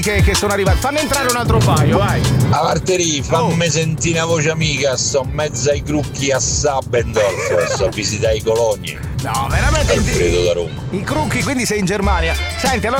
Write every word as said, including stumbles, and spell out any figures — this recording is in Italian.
che, che sono arrivati. Fanne entrare un altro paio, vai. Avarteri, fammi oh. sentire una voce amica, sto in mezzo ai crucchi a Sabendorf, sto a visitare i coloni. No, veramente. Alfredo da Roma. I crucchi, quindi sei in Germania. Senti, allora